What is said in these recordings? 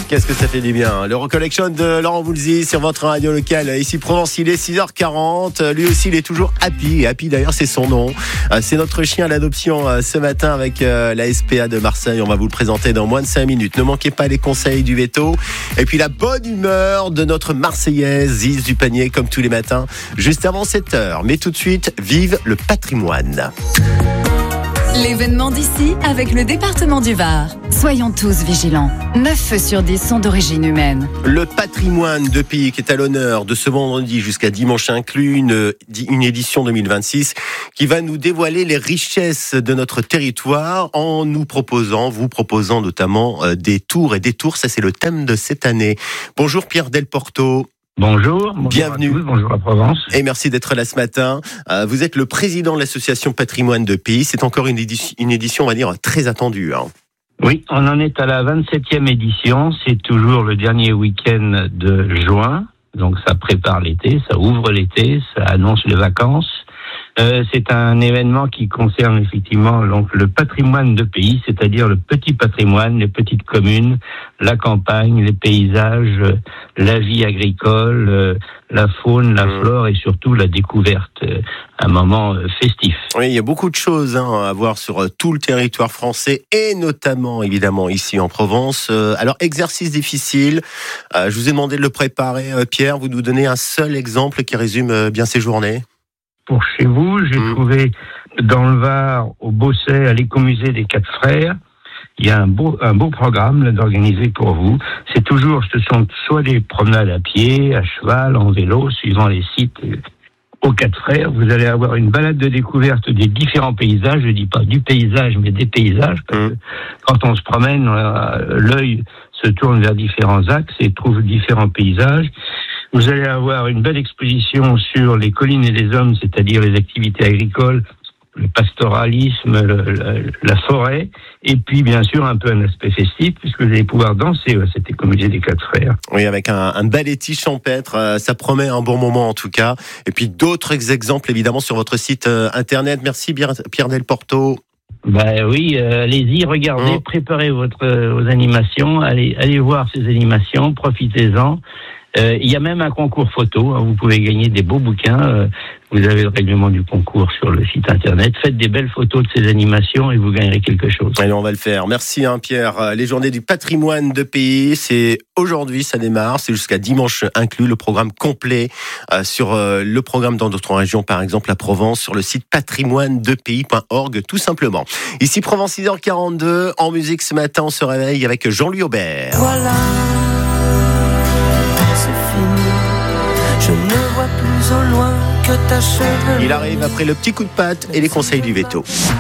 Qu'est-ce que ça fait du bien. Le Recollection de Laurent Voulzy sur votre radio locale. Ici Provence, il est 6h40. Lui aussi, il est toujours happy. Et happy d'ailleurs, c'est son nom. C'est notre chien à l'adoption ce matin avec la SPA de Marseille. On va vous le présenter dans moins de 5 minutes. Ne manquez pas les conseils du veto. Et puis la bonne humeur de notre Marseillaise, Ziz du Panier, comme tous les matins, juste avant 7h. Mais tout de suite, vive le patrimoine. L'événement d'ici avec le département du Var. Soyons tous vigilants. 9 feux sur 10 sont d'origine humaine. Le patrimoine de pays qui est à l'honneur de ce vendredi jusqu'à dimanche inclus, une édition 2026 qui va nous dévoiler les richesses de notre territoire en vous proposant notamment des tours et détours. Ça, c'est le thème de cette année. Bonjour Pierre Delporto. Bonjour, bienvenue. À tous, bonjour à Provence. Et merci d'être là ce matin. Vous êtes le président de l'association Patrimoine de Pays. C'est encore une édition, on va dire, très attendue. Oui, on en est à la 27e édition. C'est toujours le dernier week-end de juin. Donc ça prépare l'été, ça ouvre l'été, ça annonce les vacances. C'est un événement qui concerne effectivement donc le patrimoine de pays, c'est-à-dire le petit patrimoine, les petites communes, la campagne, les paysages, la vie agricole, la faune, la flore et surtout la découverte, un moment festif. Oui, il y a beaucoup de choses à voir sur tout le territoire français et notamment évidemment ici en Provence. Alors exercice difficile, je vous ai demandé de le préparer, Pierre, vous nous donnez un seul exemple qui résume bien ces journées. Pour chez vous, j'ai trouvé dans le Var, au Bosset, à l'écomusée des Quatre Frères, il y a un beau programme là, d'organiser pour vous. Ce sont soit des promenades à pied, à cheval, en vélo, suivant les sites aux Quatre Frères. Vous allez avoir une balade de découverte des différents paysages. Je dis pas du paysage, mais des paysages. Parce que quand on se promène, l'œil se tourne vers différents axes et trouve différents paysages. Vous allez avoir une belle exposition sur les collines et les hommes, c'est-à-dire les activités agricoles, le pastoralisme, la forêt, et puis bien sûr un peu un aspect festif, puisque vous allez pouvoir danser à cette écomusée des Quatre Frères. Oui, avec un balletti champêtre, ça promet un bon moment en tout cas. Et puis d'autres exemples évidemment sur votre site internet. Merci Pierre Delporto. Oui, allez-y, regardez, préparez vos animations, allez voir ces animations, profitez-en. Il y a même un concours photo, vous pouvez gagner des beaux bouquins, vous avez le règlement du concours sur le site internet, faites des belles photos de ces animations et vous gagnerez quelque chose. Allez, on va le faire. Merci Pierre. Les journées du patrimoine de pays, c'est aujourd'hui, ça démarre, c'est jusqu'à dimanche inclus, le programme complet sur le programme dans d'autres régions, par exemple la Provence, sur le site patrimoinedepays.org tout simplement. Ici Provence 6h42, en musique ce matin, on se réveille avec Jean-Louis Aubert. Voilà. Je ne vois plus au loin que ta chevelure. Il arrive après le petit coup de patte et les conseils du veto.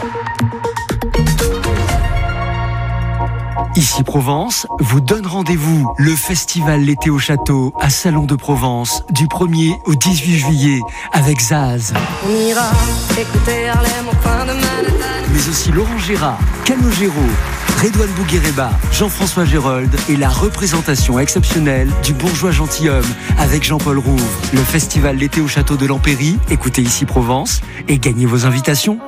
Ici Provence vous donne rendez-vous. Le festival L'été au château à Salon de Provence du 1er au 18 juillet avec Zaz. On ira écouter Harlem au coin de Manhattan. Mais aussi Laurent Gérard, Calogero, Redouane Bouguereba, Jean-François Gérold et la représentation exceptionnelle du bourgeois gentilhomme avec Jean-Paul Rouve. Le festival L'été au château de l'Empéry, écoutez Ici Provence et gagnez vos invitations.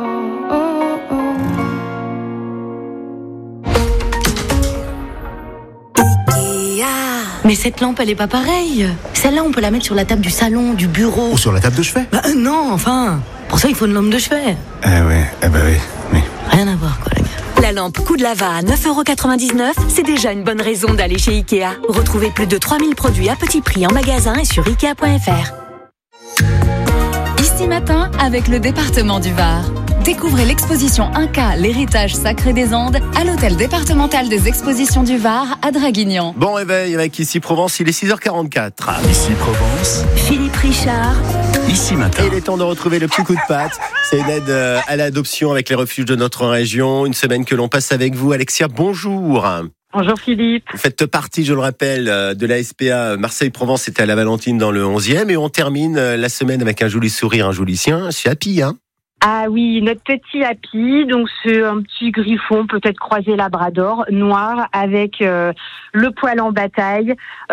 Mais cette lampe, elle est pas pareille. Celle-là, on peut la mettre sur la table du salon, du bureau. Ou sur la table de chevet. Non, enfin. Pour ça, il faut une lampe de chevet. Oui. Rien à voir, quoi, les gars. La lampe Coup de Lava à 9,99€, c'est déjà une bonne raison d'aller chez Ikea. Retrouvez plus de 3000 produits à petit prix en magasin et sur Ikea.fr. Ici matin avec le département du Var. Découvrez l'exposition Inca, l'héritage sacré des Andes à l'hôtel départemental des expositions du Var à Draguignan. Bon réveil avec Ici Provence, il est 6h44. Ici Provence, Philippe Richard. Ici Matin. Et il est temps de retrouver le petit coup de patte. C'est une aide à l'adoption avec les refuges de notre région. Une semaine que l'on passe avec vous. Alexia, bonjour. Bonjour Philippe. Vous faites partie, je le rappelle, de la SPA Marseille-Provence. C'était à la Valentine dans le 11e. Et on termine la semaine avec un joli sourire, un joli sien. C'est happy, hein? Ah oui, notre petit Happy, donc c'est un petit griffon, peut-être croisé labrador, noir, avec le poil en bataille.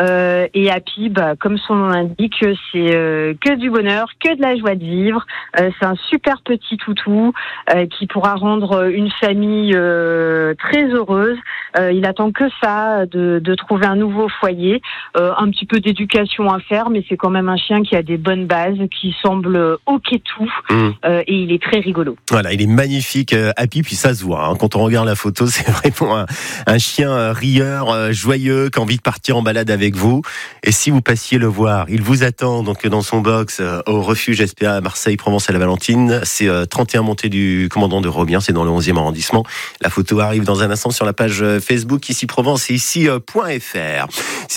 Et Happy, comme son nom l'indique, c'est que du bonheur, que de la joie de vivre. C'est un super petit toutou qui pourra rendre une famille très heureuse. Il attend que ça, de trouver un nouveau foyer. Un petit peu d'éducation à faire, mais c'est quand même un chien qui a des bonnes bases, qui semble ok tout, et il est très rigolo. Voilà, il est magnifique, Happy, puis ça se voit. Hein. Quand on regarde la photo, c'est vraiment un chien rieur, joyeux, qui a envie de partir en balade avec vous. Et si vous passiez le voir, il vous attend donc dans son box au refuge SPA à Marseille, Provence à la Valentine. C'est 31 montée du commandant de Robien, c'est dans le 11e arrondissement. La photo arrive dans un instant sur la page Facebook Ici Provence et ici.fr.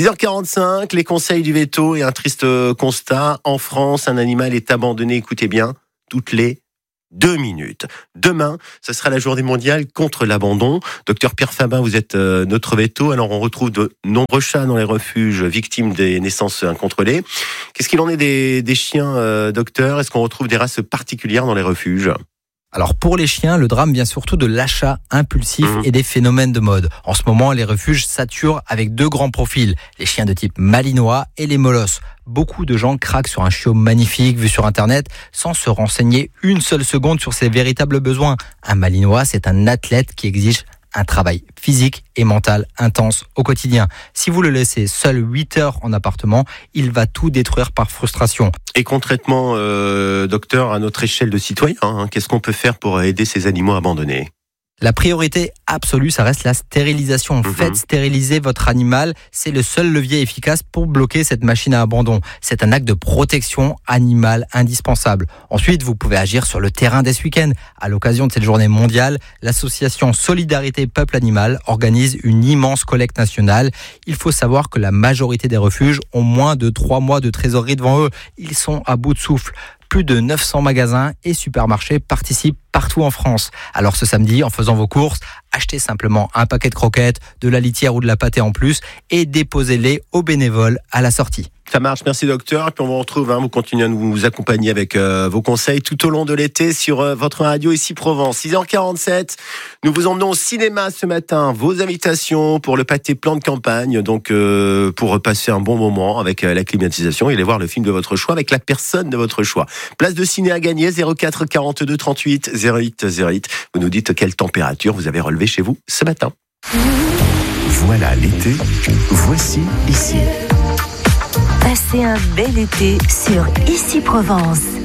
6h45, les conseils du veto et un triste constat. En France, un animal est abandonné, écoutez bien, toutes les 2 minutes. Demain, ce sera la journée mondiale contre l'abandon. Docteur Pierre Fabin, vous êtes notre veto. Alors, on retrouve de nombreux chats dans les refuges victimes des naissances incontrôlées. Qu'est-ce qu'il en est des chiens, docteur ? Est-ce qu'on retrouve des races particulières dans les refuges ? Alors pour les chiens, le drame vient surtout de l'achat impulsif et des phénomènes de mode. En ce moment, les refuges saturent avec 2 grands profils, les chiens de type malinois et les molosses. Beaucoup de gens craquent sur un chiot magnifique vu sur Internet sans se renseigner une seule seconde sur ses véritables besoins. Un malinois, c'est un athlète qui exige un travail physique et mental intense au quotidien. Si vous le laissez seul 8 heures en appartement, il va tout détruire par frustration. Et concrètement, docteur, à notre échelle de citoyen, qu'est-ce qu'on peut faire pour aider ces animaux abandonnés ? La priorité absolue, ça reste la stérilisation. Faites stériliser votre animal. C'est le seul levier efficace pour bloquer cette machine à abandon. C'est un acte de protection animale indispensable. Ensuite, vous pouvez agir sur le terrain dès ce week-end. À l'occasion de cette journée mondiale, l'association Solidarité Peuple Animal organise une immense collecte nationale. Il faut savoir que la majorité des refuges ont moins de 3 mois de trésorerie devant eux. Ils sont à bout de souffle. Plus de 900 magasins et supermarchés participent partout en France. Alors ce samedi, en faisant vos courses, achetez simplement un paquet de croquettes, de la litière ou de la pâtée en plus et déposez-les aux bénévoles à la sortie. Ça marche, merci docteur. Puis on vous retrouve, vous continuez à nous accompagner avec vos conseils tout au long de l'été sur votre radio ici Provence. 6h47, nous vous emmenons au cinéma ce matin. Vos invitations pour le pâté plan de campagne, donc pour passer un bon moment avec la climatisation et aller voir le film de votre choix avec la personne de votre choix. Place de ciné à gagner, 04 42 38 08 08. Vous nous dites quelle température vous avez relevé chez vous ce matin. Voilà l'été, voici ici. Passez un bel été sur Ici Provence.